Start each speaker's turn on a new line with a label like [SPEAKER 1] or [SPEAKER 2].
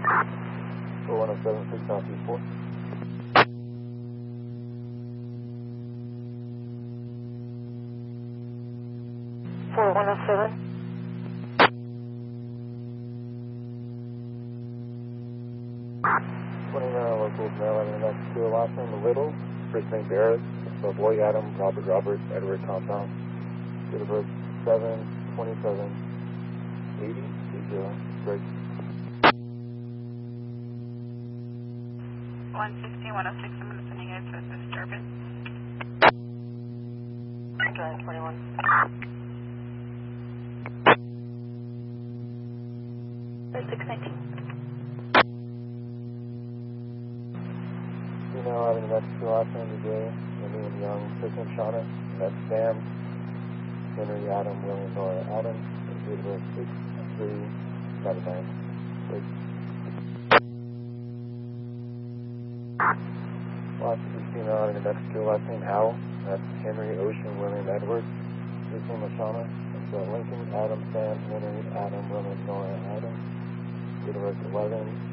[SPEAKER 1] 4107, South East 4. Locals now having the next two last name Little, first name Barrett, so boy Adam, Robert Roberts, Edward compound, date of birth 7/27/80, break.
[SPEAKER 2] 160, 106, I'm sending it to disturbance.
[SPEAKER 3] Drawing 21. Or 619.
[SPEAKER 1] Now having the next two last names today, William Young, first name Shauna, that's Sam, Henry Adam, William Nora Adam, date of birth 6/3/79. Break. Last female having the next two last name Hal, that's Henry Ocean, William Edwards, first name Shauna, that's Lincoln Adam, Sam, Henry Adam, William Nora Adam, date of birth 11